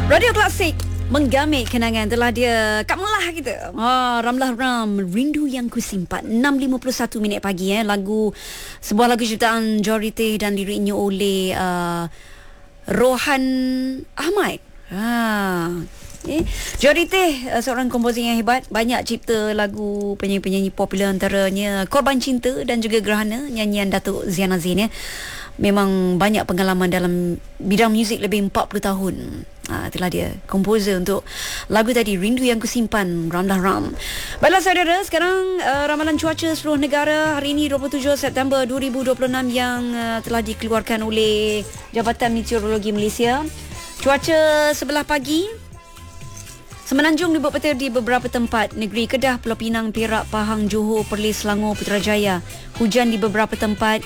Radio Klasik menggamit kenangan telah dia Kak Melah kita. Ramlah Ram, Rindu Yang Kusimpan. 6.51 minit pagi sebuah lagu ciptaan Johari Teh dan liriknya oleh Rohan Ahmad. Johari Teh seorang komposer yang hebat, banyak cipta lagu penyanyi-penyanyi popular, antaranya Korban Cinta dan juga Gerhana, nyanyian Datuk Ziana Zain. Memang banyak pengalaman dalam bidang muzik, lebih 40 tahun. Itulah dia komposer untuk lagu tadi, Rindu Yang Kusimpan, Ramlah Ram. Baiklah saudara, sekarang ramalan cuaca seluruh negara hari ini 27 September 2026 yang telah dikeluarkan oleh Jabatan Meteorologi Malaysia. Cuaca sebelah pagi, Semenanjung dibuat petir di beberapa tempat. Negeri Kedah, Pulau Pinang, Perak, Pahang, Johor, Perlis, Selangor, Putrajaya. Hujan di beberapa tempat.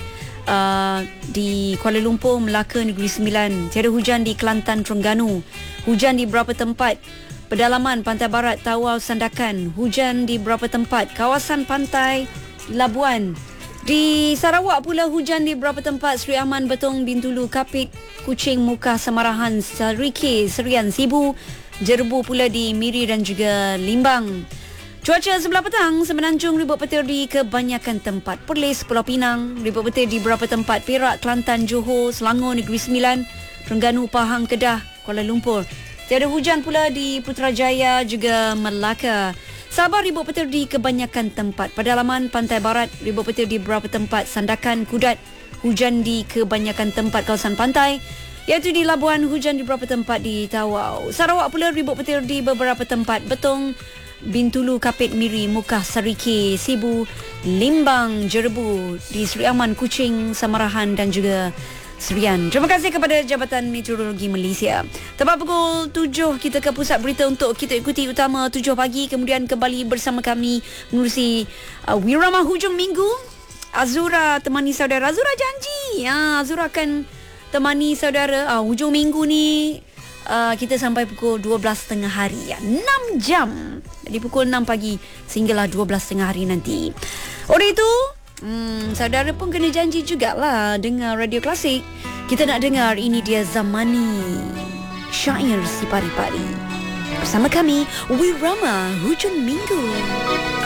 Di Kuala Lumpur, Melaka, Negeri Sembilan. Tiada hujan di Kelantan, Terengganu. Hujan di beberapa tempat. Pedalaman, Pantai Barat, Tawau, Sandakan. Hujan di beberapa tempat. Kawasan pantai, Labuan. Di Sarawak pula hujan di beberapa tempat. Seri Aman, Betong, Bintulu, Kapit, Kuching, Mukah, Samarahan, Sarike, Serian, Sibu. Jerbu pula di Miri dan juga Limbang. Cuaca sebelah petang, Semenanjung ribut petir di kebanyakan tempat. Perlis, Pulau Pinang, ribut petir di beberapa tempat. Perak, Kelantan, Johor, Selangor, Negeri Sembilan, Terengganu, Pahang, Kedah, Kuala Lumpur. Tiada hujan pula di Putrajaya juga Melaka. Sabah ribut petir di kebanyakan tempat. Pedalaman, Pantai Barat, ribut petir di beberapa tempat. Sandakan, Kudat, hujan di kebanyakan tempat kawasan pantai. Iaitu di Labuan, hujan di beberapa tempat di Tawau. Sarawak pula ribut petir di beberapa tempat. Betong, Bintulu, Kapit, Miri, Mukah, Sarike, Sibu, Limbang, Jerbu, di Seri Aman, Kuching, Samarahan dan juga Serian. Terima kasih kepada Jabatan Meteorologi Malaysia. Tepat pukul 7 kita ke pusat berita untuk kita ikuti utama 7 pagi. Kemudian kembali bersama kami menerusi Wirama hujung minggu. Azura temani saudara. Azura janji Azura akan temani saudara hujung minggu ni. Kita sampai pukul 12.30 hari 6 jam dari pukul 6 pagi sehinggalah 12.30 hari nanti. Oleh itu saudara pun kena janji jugalah dengar Radio Klasik. Kita nak dengar ini dia Zamani, Syair Si Pari-Pari. Bersama kami Wirama hujung minggu.